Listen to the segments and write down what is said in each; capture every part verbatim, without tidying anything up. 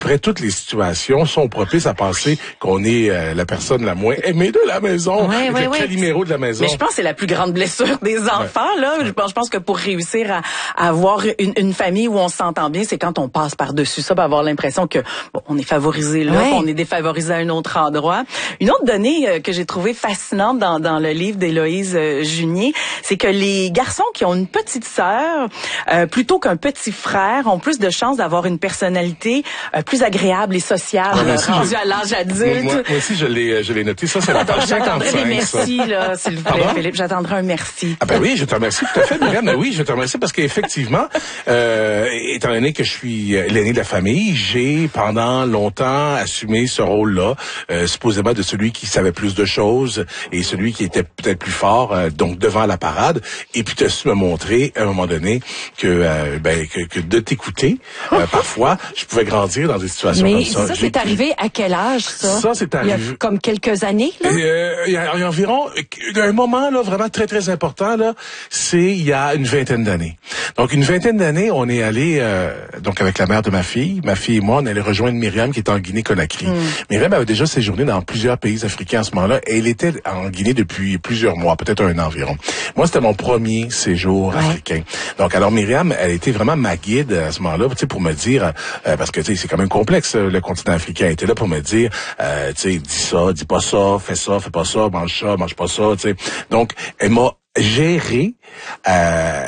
près toutes les situations sont propices à penser qu'on est euh, la personne la moins aimée de la maison, ouais, le ouais, caliméro de la maison. Mais je pense que c'est la plus grande blessure des enfants. Ouais. Là, je pense, je pense que pour réussir à, à avoir une, une famille où on s'entend bien, c'est quand on passe par-dessus ça, pour avoir l'impression que bon, on est favorisé là, ouais. on est défavorisé à un autre endroit. Une autre donnée euh, que j'ai trouvée fascinante dans, dans le livre d'Héloïse euh, Junier, c'est que les garçons qui ont une petite sœur, euh, plutôt qu'un petit frère, ont plus de chances d'avoir une personnalité euh, plus agréable et sociable, ah, rendue à l'âge adulte. Moi, moi aussi, je l'ai, je l'ai noté. Ça, c'est la page cinquante-cinq. Des merci, ça. Là, s'il vous plaît, Philippe. J'attendrai un merci. Ah ben oui, je te remercie tout à fait, Myriam. Ben oui, je te remercie parce qu'effectivement, euh, étant donné que je suis l'aîné de la famille, j'ai pendant longtemps assumé ce rôle-là, euh, supposément de celui qui savait plus de choses et celui qui était peut-être plus fort, euh, donc devant la parade. Et puis, tu as su me montrer à un moment donné que, euh, ben, que, que de t'écouter, euh, parfois, je pouvais grandir dans des situations Mais comme ça. Mais ça, c'est arrivé à quel âge, ça? Ça, c'est arrivé. Il y a comme quelques années, là? Euh, il, y a, il y a environ un moment, là, vraiment très, très important, là, c'est il y a une vingtaine d'années. Donc, une vingtaine d'années, on est allé, euh, donc avec la mère de ma fille, ma fille et moi, on allait rejoindre Myriam qui était en Guinée-Conakry. Mm. Myriam avait déjà séjourné dans plusieurs pays africains à ce moment-là et elle était en Guinée depuis plusieurs mois, peut-être un an environ. Moi, c'était mon premier séjour ouais. africain. Donc, alors Myriam, elle était vraiment ma guide à ce moment-là, tu sais, pour me dire, euh, parce que tu sais, c'est quand même complexe, le continent africain. Elle était là pour me dire, euh, tu sais, dis ça, dis pas ça, fais ça, fais pas ça, mange ça, mange pas ça, tu sais. Donc, elle m'a géré euh,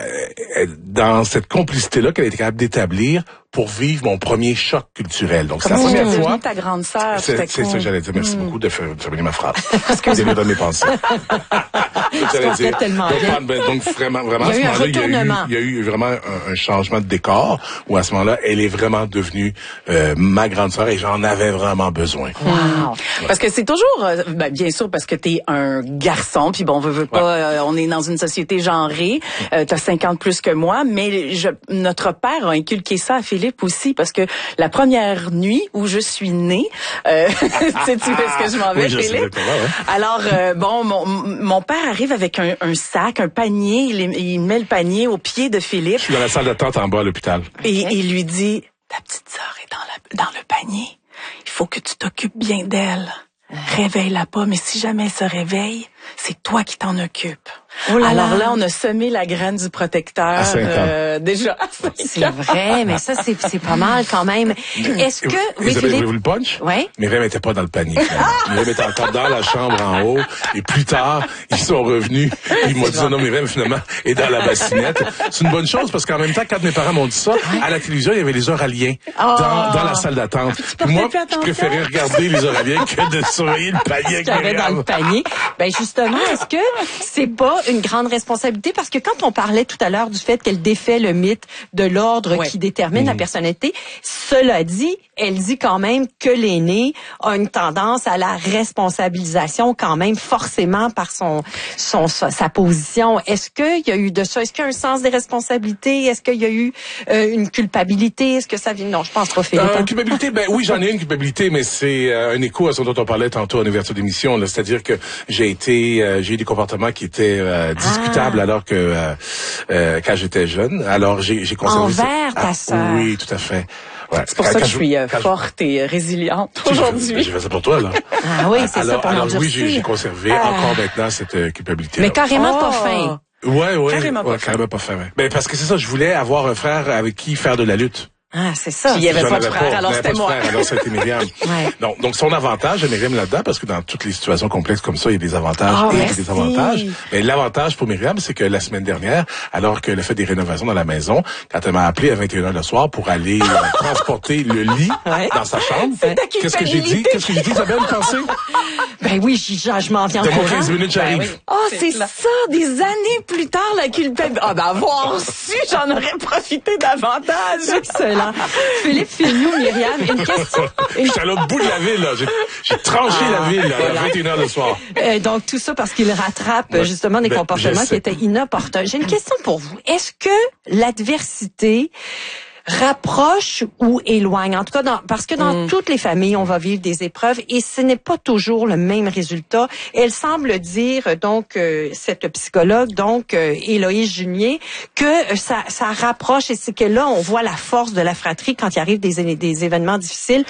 dans cette complicité-là qu'elle était capable d'établir pour vivre mon premier choc culturel. Donc, c'est la première mmh. fois. Ta grande sœur, c'est, c'est cool. ça que j'allais dire. Merci mmh. beaucoup de faire terminer ma phrase. Excusez-moi. Dans mes pensées. j'allais dire. Tellement donc, bien. ben, donc, vraiment, vraiment, il y a à ce eu moment-là, il y a eu, il y a eu vraiment un, un changement de décor où à ce moment-là, elle est vraiment devenue euh, ma grande sœur et j'en avais vraiment besoin. Wow. Ouais. Parce que c'est toujours, euh, ben, bien sûr, parce que t'es un garçon, puis bon, on veut, veut pas, ouais. euh, on est dans une société genrée. Euh, t'as cinquante plus que moi, mais je, notre père a inculqué ça à Philippe aussi, parce que la première nuit où je suis née, euh, tu sais, tu fais ce que je m'en vais, oui, Philippe. Pas, ouais. Alors, euh, bon, mon, mon père arrive avec un, un sac, un panier, il, il met le panier au pied de Philippe. Je suis dans la salle d'attente en bas à l'hôpital. Et il lui dit, ta petite sœur est dans, la, dans le panier. Il faut que tu t'occupes bien d'elle. Réveille-la pas, mais si jamais elle se réveille, c'est toi qui t'en occupes. Oh là Alors là. là, on a semé la graine du protecteur à cinq ans. Euh, déjà. C'est vrai, mais ça, c'est, c'est pas mal quand même. Est-ce que... Vous oui, avez Philippe... vous le punch? Oui. Myriam n'était pas dans le panier. Myriam était encore dans la chambre en haut. Et plus tard, ils sont revenus. Ils m'ont dit, non, Myriam, finalement, est dans la bassinette. C'est une bonne chose parce qu'en même temps, quand mes parents m'ont dit ça, à la télévision, il y avait les Oraliens oh. dans, dans la salle d'attente. Puis moi, je préférais regarder les Oraliens que de surveiller le panier avec Myriam. Dans le panier. Ben justement, est-ce que c'est pas une grande responsabilité? Parce que quand on parlait tout à l'heure du fait qu'elle défait le mythe de l'ordre ouais. qui détermine mmh. la personnalité, cela dit, elle dit quand même que l'aîné a une tendance à la responsabilisation quand même forcément par son, son sa, sa position. Est-ce qu'il y a eu de ça? Est-ce qu'il y a un sens des responsabilités? Est-ce qu'il y a eu euh, une culpabilité? Est-ce que ça vient? Non, je pense pas, Philippe. Euh, culpabilité, ben oui, j'en ai une culpabilité, mais c'est euh, un écho à ce dont on parlait tantôt en ouverture d'émission. Là, c'est-à-dire que j'ai été, euh, j'ai eu des comportements qui étaient euh, discutables ah. alors que euh, euh, quand j'étais jeune. Alors j'ai, j'ai conservé envers ça. ta ah, sœur. Oui, tout à fait. Ouais. C'est pour quand, ça que je suis euh, forte je... et résiliente aujourd'hui. J'ai fait ça pour toi, là. Ah oui, c'est alors, ça pour Alors l'endurcir. oui, j'ai, j'ai conservé ah. encore maintenant cette euh, culpabilité. Mais carrément oh. pas fin. Ouais, ouais. Carrément ouais, pas fin. Carrément pas fin, ouais. Ben, parce que c'est ça, je voulais avoir un frère avec qui faire de la lutte. Ah, c'est ça. Puis il y avait pas de frère, pas, alors c'était moi. Frère, alors c'était Myriam. ouais. Donc, donc son avantage de Myriam là-dedans, parce que dans toutes les situations complexes comme ça, il y a des avantages oh, et merci. des désavantages. Mais l'avantage pour Myriam, c'est que la semaine dernière, alors qu'elle a fait des rénovations dans la maison, quand elle m'a appelé à vingt et une heures le soir pour aller euh, transporter le lit ouais. dans sa chambre, qu'est-ce que j'ai dit? Qu'est-ce que j'ai dit, Isabelle, pensez? Ben oui, je, je m'en viens en courant. courant. quinze minutes, j'arrive. Ben oui. Oh, c'est, c'est ça, des années plus tard, la culpabilité. Ah, ben, avoir su, j'en aurais profité davantage. Excellent. Philippe Filliou, Myriam, une question. J'étais à l'autre bout de la ville, là. J'ai, j'ai tranché ah, la ville, là, voilà. à vingt et une heures le soir. Euh, donc, tout ça parce qu'il rattrape, ouais. justement, des ben, comportements qui étaient inopportuns. J'ai une question pour vous. Est-ce que l'adversité rapproche ou éloigne, en tout cas dans, parce que dans mmh. toutes les familles on va vivre des épreuves et ce n'est pas toujours le même résultat. Elle semble dire donc euh, cette psychologue donc euh, Héloïse Junier que ça ça rapproche et c'est que là on voit la force de la fratrie quand il arrive des des événements difficiles